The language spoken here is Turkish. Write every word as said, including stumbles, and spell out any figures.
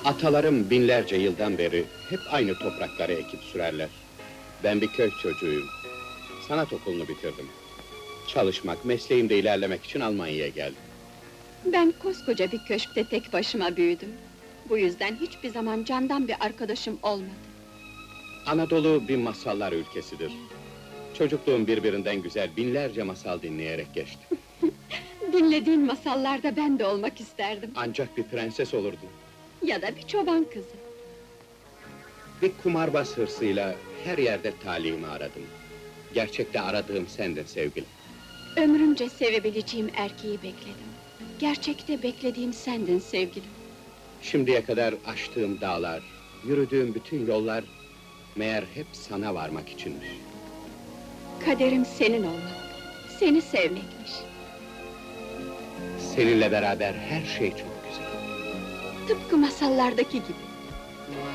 Atalarım binlerce yıldan beri hep aynı toprakları ekip sürerler. Ben bir köy çocuğuyum. Sanat okulunu bitirdim. Çalışmak, mesleğimde ilerlemek için Almanya'ya geldim. Ben koskoca bir köşkte tek başıma büyüdüm. Bu yüzden hiçbir zaman candan bir arkadaşım olmadı. Anadolu bir masallar ülkesidir. Çocukluğum birbirinden güzel binlerce masal dinleyerek geçti. Dinlediğin masallarda ben de olmak isterdim. Ancak bir prenses olurdum. Ya da bir çoban kızı. Bir kumarbaz hırsıyla her yerde talihimi aradım. Gerçekte aradığım sendin sevgilim. Ömrümce sevebileceğim erkeği bekledim. Gerçekte beklediğim sendin sevgilim. Şimdiye kadar aştığım dağlar, yürüdüğüm bütün yollar... meğer hep sana varmak içinmiş. Kaderim senin olmak, seni sevmekmiş. Seninle beraber her şey çok güzel. Tıpkı masallardaki gibi.